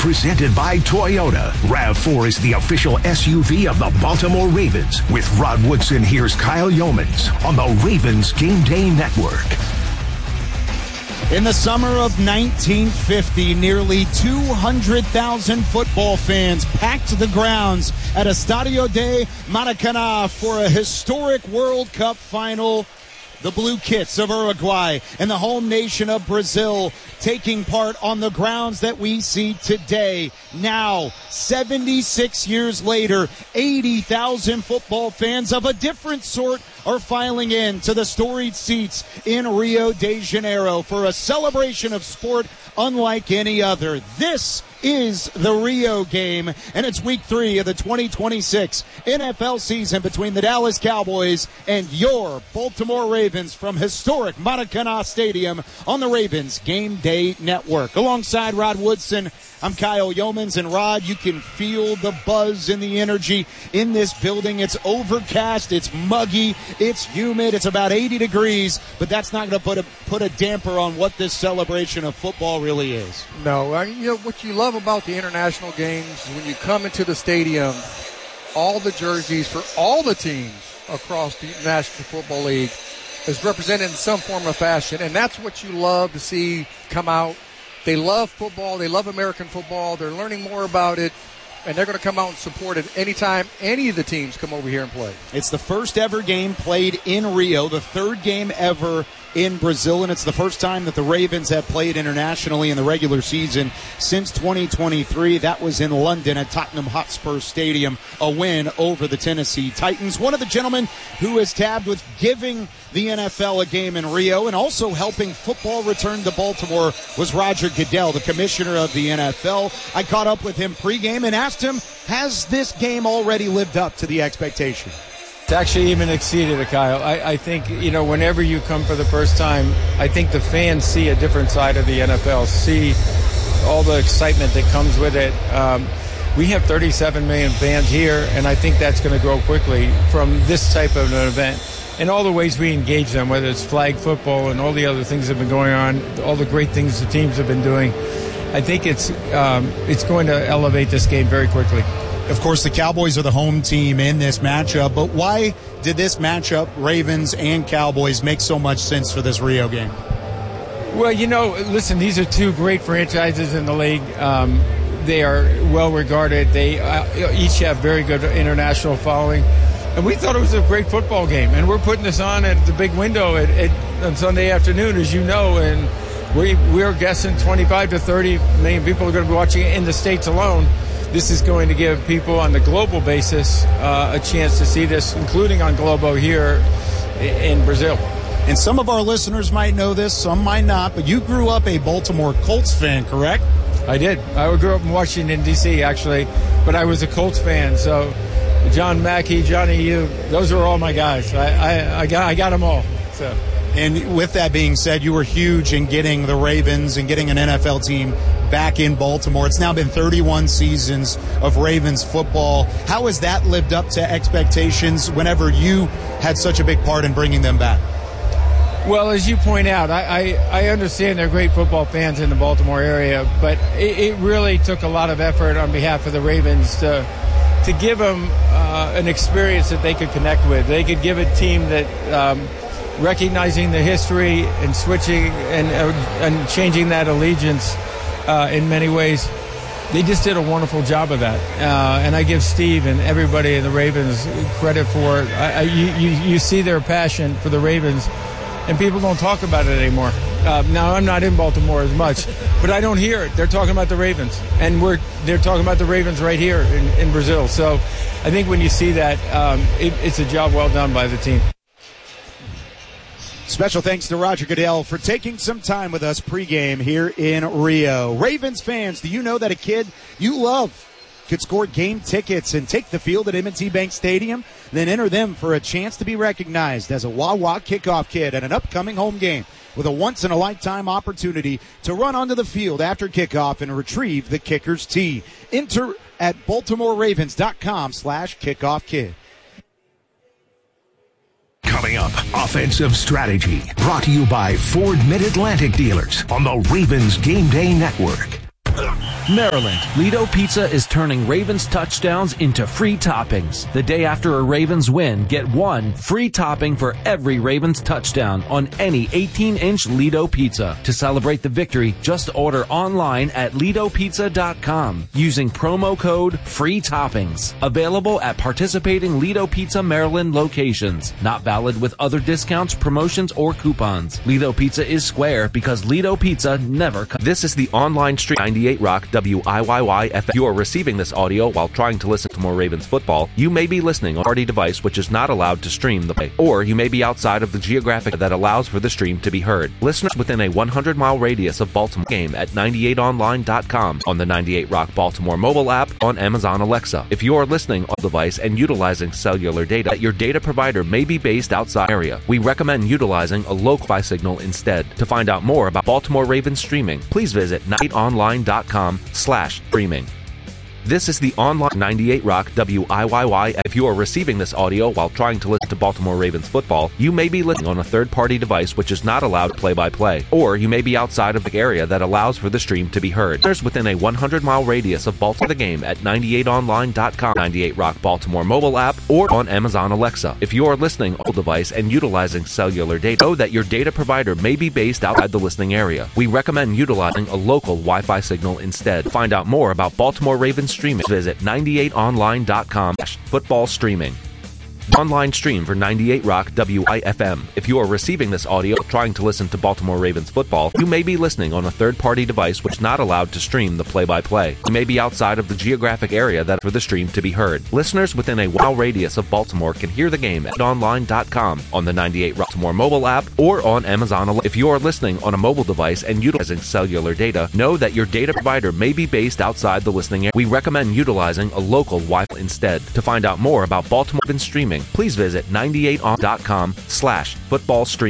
presented by Toyota. RAV4 is the official SUV of the Baltimore Ravens. With Rod Woodson, here's Kyle Yeomans on the Ravens Game Day Network. In the summer of 1950, nearly 200,000 football fans packed the grounds at Estadio de Maracanã for a historic World Cup final. The Blue Kits of Uruguay and the home nation of Brazil taking part on the grounds that we see today. Now, 76 years later, 80,000 football fans of a different sort are filing in to the storied seats in Rio de Janeiro for a celebration of sport unlike any other. This is the Rio game, and it's week 3 of the 2026 NFL season between the Dallas Cowboys and your Baltimore Ravens from historic Maracanã Stadium on the Ravens Game Day Network. Alongside Rod Woodson, I'm Kyle Yeomans, and Rod, you can feel the buzz and the energy in this building. It's overcast, it's muggy, it's humid, it's about 80 degrees, but that's not going to put a damper on what this celebration of football really is. No, you know what you love about the international games is when you come into the stadium, all the jerseys for all the teams across the National Football League is represented in some form or fashion, and that's what you love to see come out. They love football. They love American football. They're learning more about it, and they're going to come out and support it anytime any of the teams come over here and play. It's the first ever game played in Rio, the third game ever in Brazil, and it's the first time that the Ravens have played internationally in the regular season since 2023. That was in London at Tottenham Hotspur Stadium, a win over the Tennessee Titans. One of the gentlemen who is tabbed with giving the NFL a game in Rio and also helping football return to Baltimore was Roger Goodell, the commissioner of the NFL. I caught up with him pregame and asked him, has this game already lived up to the expectation? It's actually even exceeded it, Kyle. I think, whenever you come for the first time, I think the fans see a different side of the NFL, see all the excitement that comes with it. We have 37 million fans here, and I think that's going to grow quickly from this type of an event. And all the ways we engage them, whether it's flag football and all the other things that have been going on, all the great things the teams have been doing, I think it's going to elevate this game very quickly. Of course, the Cowboys are the home team in this matchup, but why did this matchup, Ravens and Cowboys, make so much sense for this Rio game? Well, listen, these are two great franchises in the league. They are well regarded. They each have very good international following. And we thought it was a great football game. And we're putting this on at the big window on Sunday afternoon, as you know, and we're guessing 25 to 30 million people are going to be watching it in the States alone. This is going to give people on the global basis a chance to see this, including on Globo here in Brazil. And some of our listeners might know this, some might not, but you grew up a Baltimore Colts fan, correct? I did. I grew up in Washington, D.C., actually, but I was a Colts fan. So John Mackey, Johnny U, those were all my guys. I got them all. So. And with that being said, you were huge in getting the Ravens and getting an NFL team back in Baltimore. It's now been 31 seasons of Ravens football. How has that lived up to expectations whenever you had such a big part in bringing them back? Well, as you point out, I understand they're great football fans in the Baltimore area, but it really took a lot of effort on behalf of the Ravens to give them an experience that they could connect with. They could give a team that recognizing the history and switching and changing that allegiance in many ways. They just did a wonderful job of that. And I give Steve and everybody in the Ravens credit for it. You see their passion for the Ravens, and people don't talk about it anymore. Now, I'm not in Baltimore as much, but I don't hear it. They're talking about the Ravens, and they're talking about the Ravens right here in Brazil. So I think when you see that, it's a job well done by the team. Special thanks to Roger Goodell for taking some time with us pregame here in Rio. Ravens fans, do you know that a kid you love could score game tickets and take the field at M&T Bank Stadium? Then enter them for a chance to be recognized as a Wawa kickoff kid at an upcoming home game with a once-in-a-lifetime opportunity to run onto the field after kickoff and retrieve the kicker's tee. Enter at BaltimoreRavens.com/kickoffkid. Coming up, Offensive Strategy, brought to you by Ford Mid-Atlantic Dealers on the Ravens Game Day Network. Maryland. Lido Pizza is turning Ravens touchdowns into free toppings. The day after a Ravens win, get one free topping for every Ravens touchdown on any 18-inch Lido Pizza. To celebrate the victory, just order online at LidoPizza.com using promo code FREE TOPPINGS. Available at participating Lido Pizza Maryland locations. Not valid with other discounts, promotions, or coupons. Lido Pizza is square because Lido Pizza never comes. This is the online stream 98 Rock WIYY FM. You are receiving this audio while trying to listen to more Ravens football. You may be listening on a party device which is not allowed to stream the play, or you may be outside of the geographic that allows for the stream to be heard. Listeners within a 100-mile radius of Baltimore game at 98online.com, on the 98 Rock Baltimore mobile app, on Amazon Alexa. If you are listening on a device and utilizing cellular data, your data provider may be based outside area. We recommend utilizing a local Wi-Fi signal instead. To find out more about Baltimore Ravens streaming, please visit 98online.com/streaming. This is the online 98 Rock WIYY. If you are receiving this audio while trying to listen to Baltimore Ravens football, you may be listening on a third-party device which is not allowed play-by-play, or you may be outside of the area that allows for the stream to be heard. There's within a 100-mile radius of Baltimore the game at 98online.com, 98 Rock Baltimore mobile app, or on Amazon Alexa. If you are listening on a device and utilizing cellular data, know that your data provider may be based outside the listening area. We recommend utilizing a local Wi-Fi signal instead. To find out more about Baltimore Ravens streaming, visit 98online.com/football streaming. Online stream for 98 Rock WIFM. If you are receiving this audio trying to listen to Baltimore Ravens football, you may be listening on a third-party device which is not allowed to stream the play-by-play. You may be outside of the geographic area that for the stream to be heard. Listeners within a mile radius of Baltimore can hear the game at online.com, on the 98 Rock Baltimore mobile app, or on Amazon Alexa. If you are listening on a mobile device and utilizing cellular data, know that your data provider may be based outside the listening area. We recommend utilizing a local Wi-Fi instead. To find out more about Baltimore Ravens streaming, please visit 98on.com/football stream.